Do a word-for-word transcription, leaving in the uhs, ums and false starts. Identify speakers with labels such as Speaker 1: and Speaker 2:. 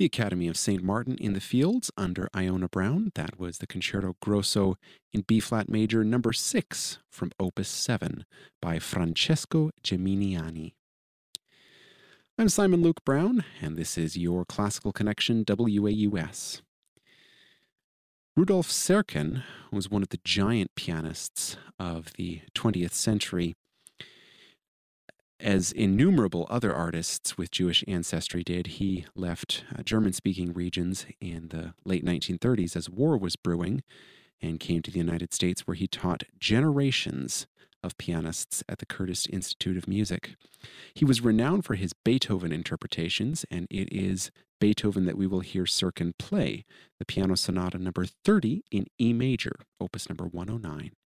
Speaker 1: The Academy of Saint Martin in the Fields under Iona Brown. That was the Concerto Grosso in B-flat major number six from Opus seven by Francesco Geminiani. I'm Simon Luke Brown, and this is your Classical Connection W A U S. Rudolf Serkin was one of the giant pianists of the twentieth century. As innumerable other artists with Jewish ancestry did, he left uh, German-speaking regions in the late nineteen thirties as war was brewing and came to the United States, where he taught generations of pianists at the Curtis Institute of Music. He was renowned for his Beethoven interpretations, and it is Beethoven that we will hear Serkin play, the Piano Sonata number thirty in E major, opus number one oh nine.